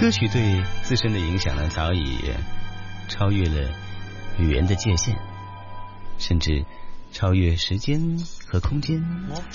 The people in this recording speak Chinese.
歌曲对自身的影响呢，早已超越了语言的界限，甚至超越时间和空间。